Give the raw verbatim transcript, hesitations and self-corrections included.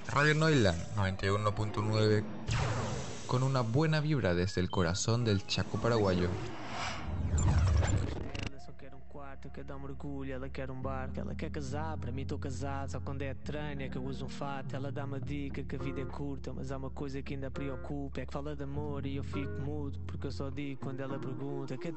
Radio Noiland noventa y uno punto nueve con una buena vibra desde el corazón del Chaco paraguayo. Ela só quer um quarto, eu quero dar um mergulho. Ela quer um barco, ela quer casar. Para mim, estou casado, só quando é treino é que eu uso um fato. Ela dá uma dica que a vida é curta, mas há uma coisa que ainda preocupa: é que fala de amor e eu fico mudo, porque eu só digo quando ela pergunta. Que